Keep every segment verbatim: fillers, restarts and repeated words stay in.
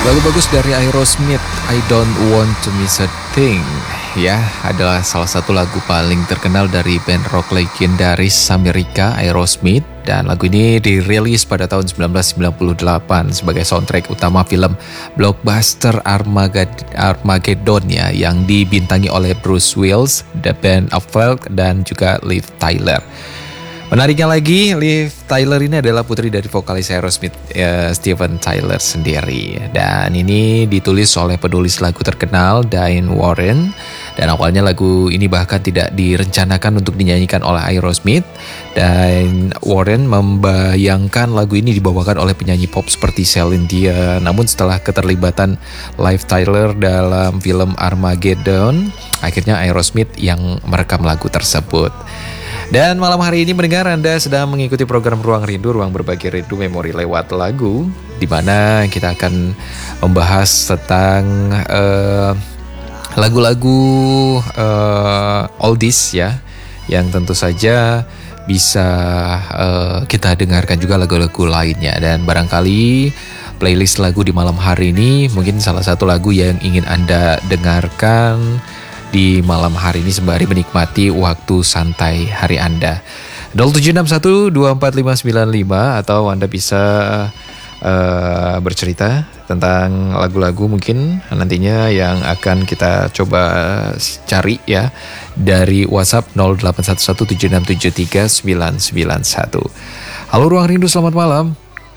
Lagu bagus dari Aerosmith, I Don't Want to Miss a Thing, ya, adalah salah satu lagu paling terkenal dari band rock legendaris Amerika Aerosmith, dan lagu ini dirilis pada tahun sembilan belas sembilan puluh delapan sebagai soundtrack utama film blockbuster Armaged- Armageddon ya, yang dibintangi oleh Bruce Willis, The Ben Affleck, dan juga Liv Tyler. Menariknya lagi, Liv Tyler ini adalah putri dari vokalis Aerosmith, uh, Steven Tyler sendiri. Dan ini ditulis oleh penulis lagu terkenal, Diane Warren. Dan awalnya lagu ini bahkan tidak direncanakan untuk dinyanyikan oleh Aerosmith. Dan Warren membayangkan lagu ini dibawakan oleh penyanyi pop seperti Celine Dion. Namun setelah keterlibatan Liv Tyler dalam film Armageddon, akhirnya Aerosmith yang merekam lagu tersebut. Dan malam hari ini mendengar Anda sedang mengikuti program Ruang Rindu, ruang berbagi rindu memori lewat lagu, di mana kita akan membahas tentang uh, lagu-lagu uh, oldies ya, yang tentu saja bisa uh, kita dengarkan juga lagu-lagu lainnya. Dan barangkali playlist lagu di malam hari ini mungkin salah satu lagu yang ingin Anda dengarkan di malam hari ini sembari menikmati waktu santai hari Anda. nol tujuh enam satu dua empat lima sembilan lima, atau Anda bisa uh, bercerita tentang lagu-lagu mungkin nantinya yang akan kita coba cari ya dari WhatsApp nol delapan satu satu tujuh enam tujuh tiga sembilan sembilan satu. Halo Ruang Rindu, selamat malam.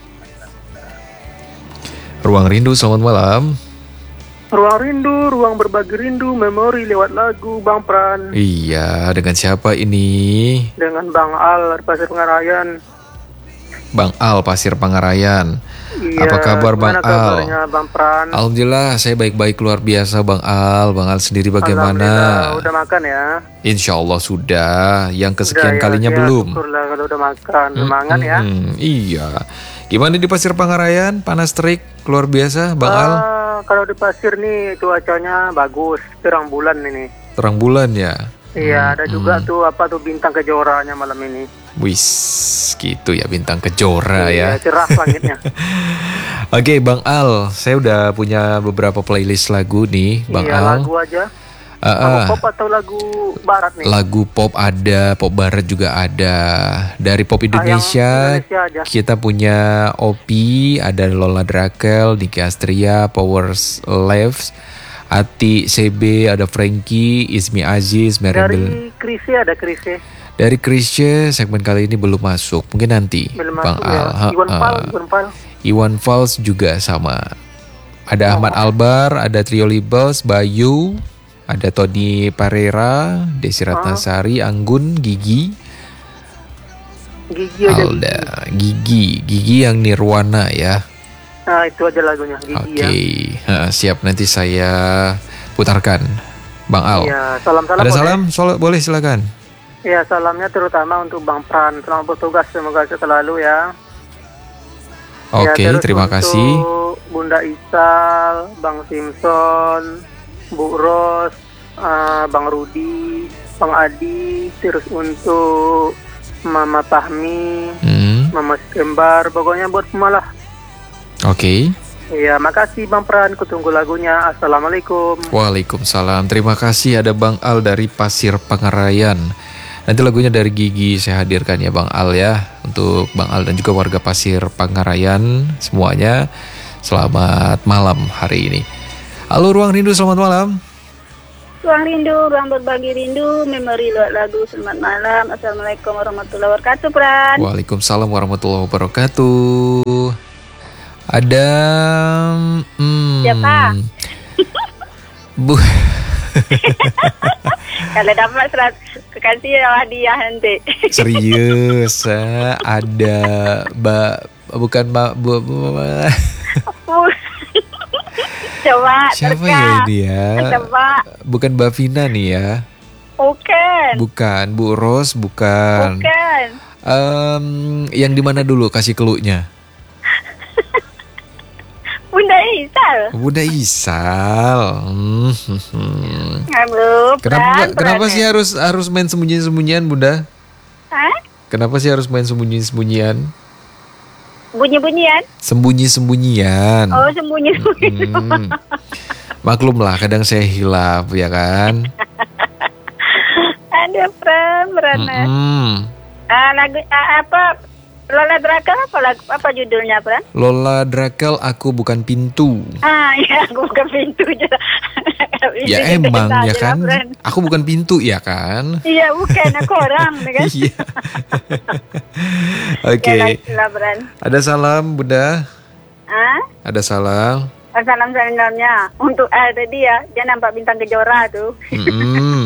Ruang Rindu, selamat malam. Ruang Rindu, ruang berbagi rindu, memori lewat lagu, Bang Pran. Iya, dengan siapa ini? Dengan Bang Al, Pasir Pangarayan. Bang Al, Pasir Pangarayan. Iya, apa kabar Bang Al? Kabarnya, Bang Pran? Alhamdulillah, saya baik-baik luar biasa Bang Al. Bang Al sendiri bagaimana? Udah makan ya? Insya Allah sudah. Yang kesekian Udah, ya, kalinya ya, belum? Syukurlah kalau udah makan, hmm, semangat hmm, ya. Iya. Gimana di Pasir Pangarayan? Panas terik, luar biasa Bang uh, Al? Kalau di pasir nih cuacanya bagus, terang bulan ini. Terang bulan ya? Iya, hmm, ada juga hmm. tuh apa tuh bintang kejoranya malam ini. Wis, gitu ya, bintang kejora iya, ya. Cerah langitnya. Oke Bang Al, saya udah punya beberapa playlist lagu nih Bang iya, Al. Iya, lagu aja. Uh, uh, lagu pop atau lagu barat nih? Lagu pop ada, pop barat juga ada. Dari pop Indonesia, ah, Indonesia kita punya Opi, ada Lola Drakel, Nicky Astria, Power Lives, Ati C B, ada Frankie, Ismi Aziz, Merembel. Dari Krisye ada Krisye. Dari Krisye segmen kali ini belum masuk, mungkin nanti belum Bang masuk, Al. Ya. Iwan Fals, uh, Iwan Fals. Iwan Fals juga sama. Ada oh. Ahmad Albar, ada Trio Libels, Bayu, ada Tony Parera, Desi Ratnasari, oh. Anggun, Gigi, Gigi aja. Alda, Gigi, Gigi yang Nirwana ya. Nah itu aja lagunya, Gigi. Oke, okay. ya. Siap, nanti saya putarkan, Bang Al. Iya, salam-salam. Ada salam, Sol- boleh silakan. Iya, salamnya terutama untuk Bang Pran. Selamat bertugas, semoga selalu ya. Oke, okay, ya, terima kasih. Bunda Isal, Bang Simpson, Bu Ros, uh, Bang Rudi, Bang Adi, terus untuk Mama Fahmi, hmm. Mama Skembar, pokoknya buat semua lah. Oke. Okay. Iya, makasih Bang Pran, kutunggu lagunya. Assalamualaikum. Waalaikumsalam, terima kasih. Ada Bang Al dari Pasir Pangarayan. Nanti lagunya dari Gigi saya hadirkan ya Bang Al ya. Untuk Bang Al dan juga warga Pasir Pangarayan semuanya, selamat malam hari ini. Halo Ruang Rindu, selamat malam. Ruang Rindu, ruang berbagi rindu, memori lewat lagu, selamat malam. Assalamualaikum warahmatullahi wabarakatuh, Pran. Waalaikumsalam warahmatullahi wabarakatuh. Ada... Hmm, siapa? Bu. Kalau dapat serat kekasih hadiah nanti. Serius, ada ba, bukan ba, bu, bu, bu. Coba siapa terka. Ya ini ya? Coba. Bukan Mbak Vina nih ya? Bukan. Bukan, Bu Ros, bukan. Bukan. Um, yang di mana dulu kasih clue-nya? Bunda Isal. Bunda Isal. Hmm. Halo, kenapa Pran, kenapa Pran. sih harus harus main sembunyi-sembunyian, Bunda? Hah? Kenapa sih harus main sembunyi-sembunyian? bunyi-bunyian. Sembunyi-sembunyian. Oh, sembunyi-sembunyian. Hmm. Maklum lah, kadang saya hilaf, ya kan? Ada Pran, Prana. Hmm. Ah, lagu ah, apa? Lola Drakel apa lagu apa judulnya, Pran? Lola Drakel, Aku Bukan Pintu. Ah, ya, aku bukan pintu aja. Ya emang ya kan, aku bukan pintu ya kan. Iya bukan, aku orang kan. Iya. Oke. Ada salam Bunda. Ah? Ada salam. Salam salamnya untuk ah tadi ya, dia nampak bintang kejora tuh. Mm-hmm.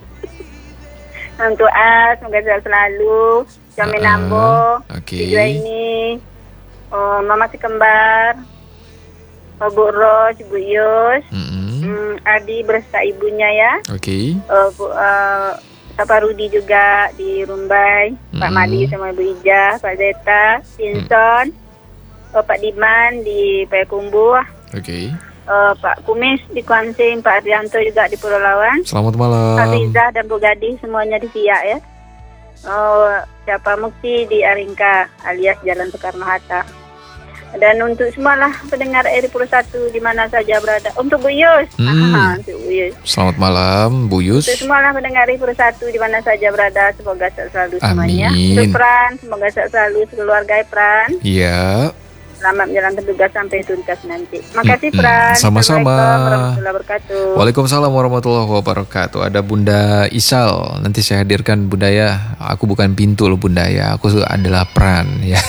Untuk ah semoga sehat selalu. Jamin uh-uh. Nambo. Oke. Okay. Juga ini oh, Mama si kembar. Oh, Bu Ros, Bu Yus. Mm-hmm. Hmm, Adi beserta ibunya ya. Oke. Okay. Uh, uh, Pak Rudi juga di Rumbai, mm-hmm. Pak Madi sama Ibu Ija, Pak Zeta, Pinson, mm-hmm. uh, Pak Diman di Payakumbuh. Oke. Okay. Uh, Pak Kumis di Kuansing, Pak Arianto juga di Pulau Lawan. Selamat malam. Pak Riza dan Bu Gading semuanya di Siak ya. Uh, siapa Mukti di Aringka alias Jalan Soekarno-Hatta. Dan untuk semualah pendengar R I puluh satu di mana saja berada. Untuk Bu Yus. Hmm. Aha, untuk Bu Yus. Selamat malam Bu Yus. Untuk semualah pendengar R I puluh satu di mana saja berada. Semoga sehat selalu semuanya. Amin. Untuk Pran, semoga sehat selalu keluarga Pran. Iya. Selamat menjalankan tugas sampai tuntas nanti. Makasih Pran. Sama-sama. Assalamualaikum warahmatullahi wabarakatuh. Waalaikumsalam warahmatullahi wabarakatuh. Ada Bunda Isal. Nanti saya hadirkan Bunda ya. Aku bukan pintu loh Bunda ya. Aku adalah Pran ya.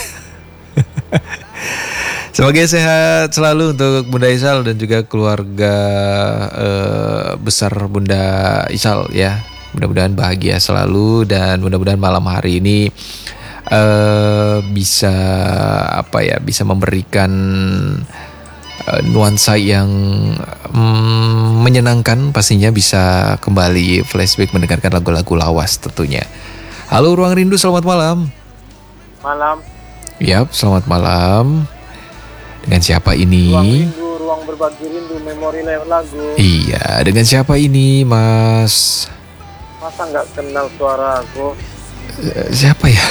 Semoga sehat selalu untuk Bunda Isal dan juga keluarga eh, besar Bunda Isal ya. Mudah-mudahan bahagia selalu dan mudah-mudahan malam hari ini eh, bisa apa ya, bisa memberikan eh, nuansa yang mm, menyenangkan, pastinya bisa kembali flashback mendengarkan lagu-lagu lawas tentunya. Halo Ruang Rindu, selamat malam. Malam. Yap, selamat malam. Dengan siapa ini? Ruang rindu, ruang berbagi rindu, memori lewat lagu. Iya, dengan siapa ini, Mas? Masa nggak kenal suara aku? Uh, siapa ya?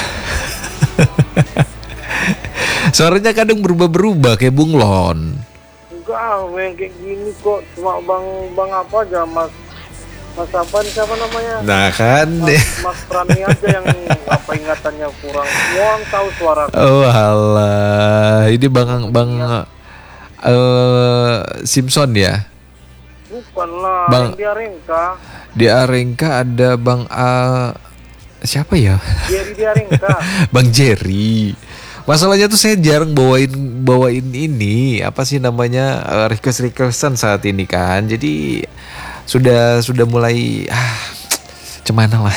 Suaranya kadang berubah-berubah kayak bunglon. Enggak, yang kayak gini kok. Cuma bang bang apa aja, Mas. Mas apa nih, siapa namanya? Nah kan, Mas, Mas Prani aja yang apa ingatannya kurang. Mohon tahu suara. Oh alah, ini bang bang uh, Simpson ya? Bukan lah, bang, yang di Aringka. Di Aringka ada bang uh, siapa ya? Jerry di Aringka. Bang Jerry. Masalahnya tuh saya jarang bawain bawain ini apa sih namanya uh, request requestan saat ini kan, jadi sudah sudah mulai ah cemana lah.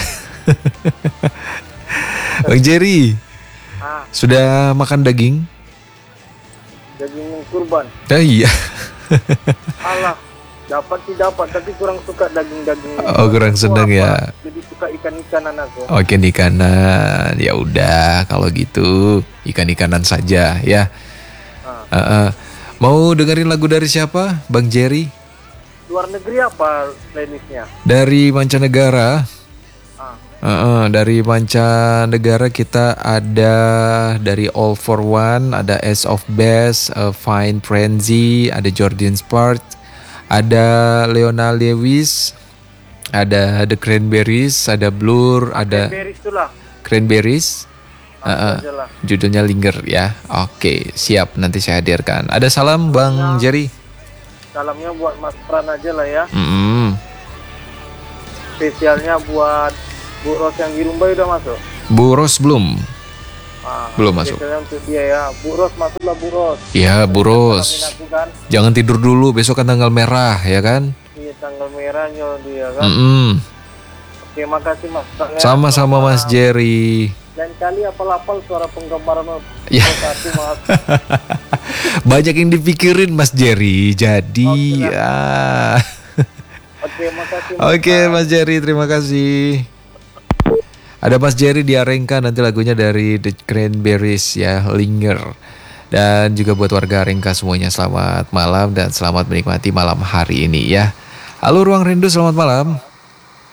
Bang Jerry, ah. Sudah makan daging? Daging kurban. Ah, iya. Alah, dapat sih dapat, tapi kurang suka daging-daging. Oh, kurang senang ya. Jadi suka ikan-ikanan aku. Oh, ikan-ikanan. Ya udah, kalau gitu ikan-ikanan saja ya. Ah. Uh, uh. Mau dengerin lagu dari siapa, Bang Jerry? Luar negeri apa playlistnya? Dari mancanegara. Ah. Uh, uh, dari mancanegara kita ada dari All for One, ada Ace of Base, uh, Fine Frenzy, ada Jordan Sparks, ada Leona Lewis, ada The Cranberries, ada Blur, ada Cranberries itulah. Cranberries. Uh, uh, judulnya Linger ya. Oke, siap, nanti saya hadirkan. Ada salam Bang Jerry. Salamnya buat Mas Pran aja lah ya. Mm-hmm. Spesialnya buat Bu Ros yang di Rumbai udah masuk? Bu Ros belum. Ah, belum masuk. Spesialnya untuk dia ya. Bu Ros masuklah Bu Ros. Iya Bu Ros. Kan? Jangan tidur dulu, besok kan tanggal merah ya kan? Iya tanggal merahnya dia kan. Mm-hmm. Oke, makasih Mas. Sama-sama Mas Jerry. Dan kali apal-apal suara penggemar ya. Satu Mas. Banyak yang dipikirin Mas Jerry. Jadi okay, ah. Oke, makasih. Mas. Oke, Mas Jerry, terima kasih. Ada Mas Jerry di Aringka, nanti lagunya dari The Cranberries ya, Linger. Dan juga buat warga Aringka semuanya selamat malam dan selamat menikmati malam hari ini ya. Halo Ruang Rindu, selamat malam.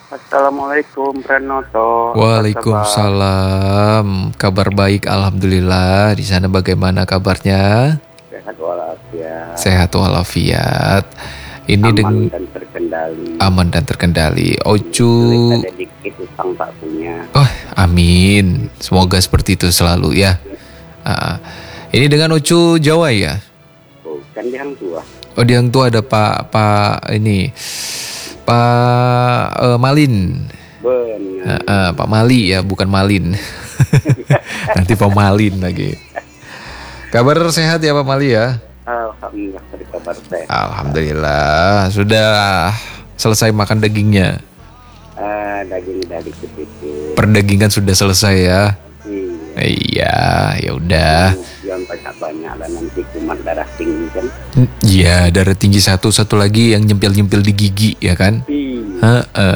Assalamualaikum Pranoto. Waalaikumsalam. Kabar baik, alhamdulillah. Di sana bagaimana kabarnya? Sehat walafiat. Sehat walafiat. Ini Aman dengan dan terkendali. aman dan terkendali. Ocu. Sulit ada dikit utang tak punya. Oh, amin. Semoga seperti itu selalu ya. Ah, ini dengan Ocu Jawa ya. Bukan di Hang Tua. Oh, di Hang Tua ada Pak Pak ini Pak eh, Malin. Benar. Ah, ah, Pak Mali ya, bukan Malin. Nanti Pak Malin lagi. Kabar sehat ya Pak Mali ya? Alhamdulillah dari kabar saya. Alhamdulillah. Sudah selesai makan dagingnya. Ah, daging dari kecil. Perdagingan sudah selesai ya. Iya. Iya, ya udah. Jangan banyak-banyak lah nanti kumat darah tinggi kan. Iya, darah tinggi satu, satu lagi yang nyempil-nyempil di gigi ya kan? Iya. Heeh.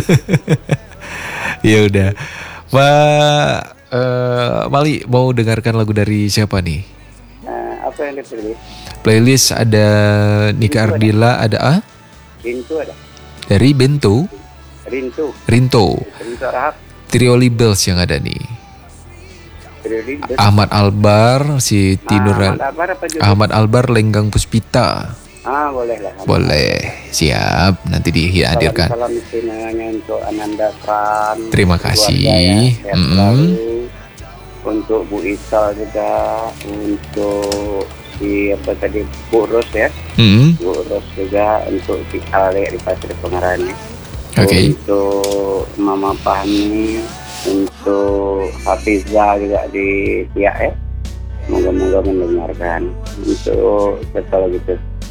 Ya udah. Pak eh, Mali mau dengarkan lagu dari siapa nih? Ah, apa yang dipilih? Playlist ada Nika Ardila, ada ah? Rintu ada. Dari Bento, Rintu. Rinto, Rintu Rahab. Trio Libels yang ada nih. Rintu. Ahmad Albar, si Tinuran. Ahmad Albar apa judul? Ahmad Albar, Lenggang Puspita. Ah, boleh lah. Boleh, siap. Nanti dihadirkan. Salam istimewanya untuk Ananda Fran. Terima keluarga kasih. ya, sehat Mm-mm. selalu. Untuk Bu Isal juga, untuk si apa tadi Bu Ros ya, Mm-mm. Bu Ros juga, untuk si Ale di Pasir Pengarani. Oke. Untuk Mama Fahmi, untuk Hafizah juga di Siak ya. Moga-moga mendengarkan. Untuk setelah gitu.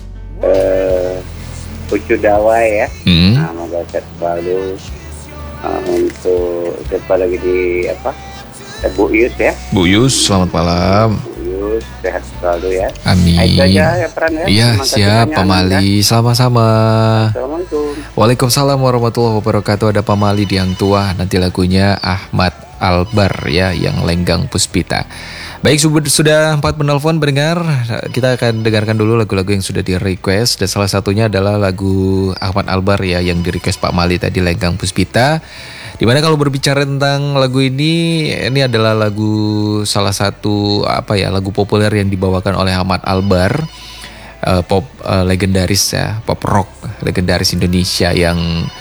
Uh, Ucu Dawai ya, Mm-mm. nah, moga sehat selalu. Uh, untuk siapa lagi di apa, Eh, Bu Yus ya, Bu Yus, selamat malam. Bu Yus sehat selalu ya. Amin. Itu aja ya Pran ya. Iya, Terima kasih siap banyak, Pak Mali. Sama-sama. Assalamualaikum. Waalaikumsalam warahmatullahi wabarakatuh. Ada Pak Mali di Yang Tua. Nanti lagunya Ahmad Albar ya, yang Lenggang Puspita. Baik, sudah empat penelpon pendengar. Kita akan dengarkan dulu lagu-lagu yang sudah di request. Dan salah satunya adalah lagu Ahmad Albar ya, yang di request Pak Mali tadi, Lenggang Puspita. Dimana kalau berbicara tentang lagu ini, ini adalah lagu salah satu apa ya, lagu populer yang dibawakan oleh Ahmad Albar, uh, pop uh, legendaris ya, pop rock legendaris Indonesia yang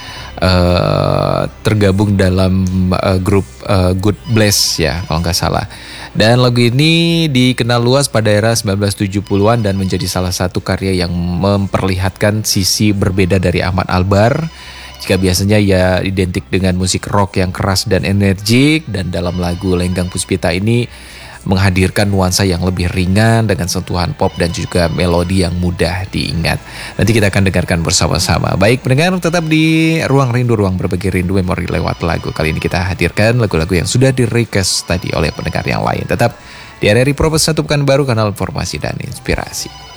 uh, tergabung dalam uh, grup uh, Good Bless ya kalau nggak salah. Dan lagu ini dikenal luas pada era sembilan belas tujuh puluhan dan menjadi salah satu karya yang memperlihatkan sisi berbeda dari Ahmad Albar. Jika biasanya ya identik dengan musik rock yang keras dan energik, dan dalam lagu Lenggang Puspita ini menghadirkan nuansa yang lebih ringan dengan sentuhan pop dan juga melodi yang mudah diingat. Nanti kita akan dengarkan bersama-sama. Baik pendengar, tetap di Ruang Rindu, Ruang Berbagi Rindu Memori lewat lagu. Kali ini kita hadirkan lagu-lagu yang sudah di request tadi oleh pendengar yang lain. Tetap di R R I Propos satu Pekanbaru, kanal informasi dan inspirasi.